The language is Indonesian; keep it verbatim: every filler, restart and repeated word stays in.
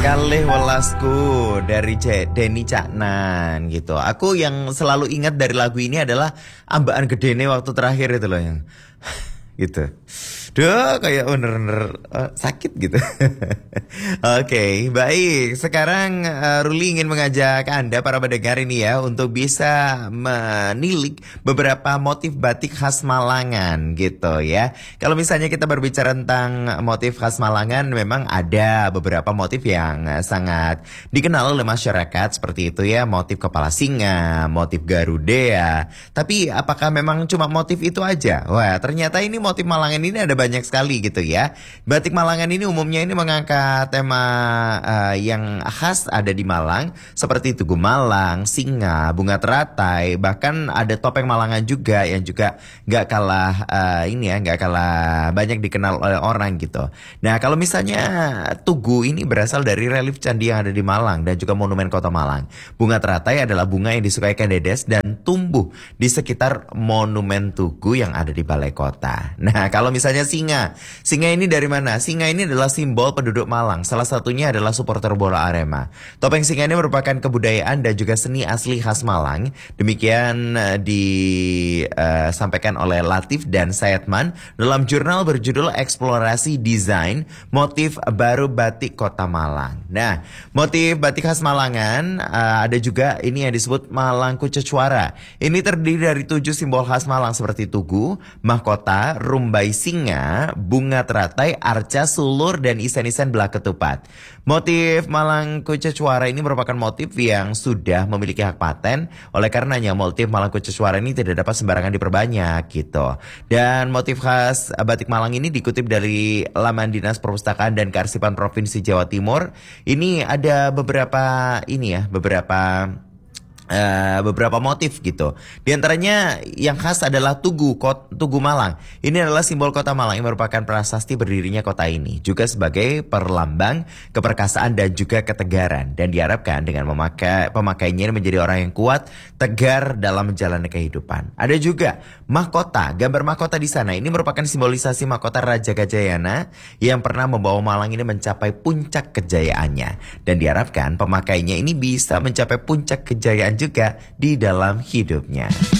Kalih welasku dari C- Denny Caknan gitu. Aku yang selalu ingat dari lagu ini adalah ambaan gedene waktu terakhir itu loh yang gitu. Duh, kayak bener-bener uh, sakit gitu. Oke, okay, baik. Sekarang uh, Ruli ingin mengajak Anda para pendengar ini ya untuk bisa menilik beberapa motif batik khas Malangan gitu ya. Kalau misalnya kita berbicara tentang motif khas Malangan, memang ada beberapa motif yang sangat dikenal oleh masyarakat seperti itu ya. Motif kepala singa, motif Garuda. Tapi apakah memang cuma motif itu aja? Wah, ternyata ini motif Malangan ini ada banyak sekali gitu ya. Batik Malangan ini umumnya ini mengangkat tema uh, yang khas ada di Malang seperti Tugu Malang, singa, bunga teratai, bahkan ada topeng Malangan juga yang juga nggak kalah uh, ini ya, nggak kalah banyak dikenal oleh orang gitu. Nah kalau misalnya Tugu ini berasal dari relief candi yang ada di Malang dan juga monumen kota Malang. Bunga teratai adalah bunga yang disukai Kendedes dan tumbuh di sekitar monumen Tugu yang ada di Balai Kota. Nah kalau misalnya singa, singa ini dari mana? Singa ini adalah simbol penduduk Malang. Salah satunya adalah supporter bola Arema. Topeng singa ini merupakan kebudayaan dan juga seni asli khas Malang. Demikian uh, disampaikan uh, oleh Latif dan Sayatman dalam jurnal berjudul Eksplorasi Desain Motif Baru Batik Kota Malang. Nah, motif batik khas Malangan uh, ada juga ini yang disebut Malang Kucecuara. Ini terdiri dari tujuh simbol khas Malang seperti tugu, mahkota, rumbai singa, bunga teratai, arca, sulur, dan isen-isen belah ketupat. Motif Malang Kucecuara ini merupakan motif yang sudah memiliki hak paten. Oleh karenanya motif Malang Kucecuara ini tidak dapat sembarangan diperbanyak gitu. Dan motif khas batik Malang ini dikutip dari laman Dinas Perpustakaan dan Kearsipan Provinsi Jawa Timur. Ini ada beberapa ini ya, beberapa Uh, beberapa motif gitu. Di antaranya yang khas adalah Tugu, kot, Tugu Malang. Ini adalah simbol kota Malang yang merupakan prasasti berdirinya kota ini. Juga sebagai perlambang keperkasaan dan juga ketegaran. Dan diharapkan dengan memakai pemakainya menjadi orang yang kuat, tegar dalam menjalani kehidupan. Ada juga mahkota, gambar mahkota di sana. Ini merupakan simbolisasi mahkota Raja Gajayana yang pernah membawa Malang ini mencapai puncak kejayaannya. Dan diharapkan pemakainya ini bisa mencapai puncak kejayaan juga di dalam hidupnya.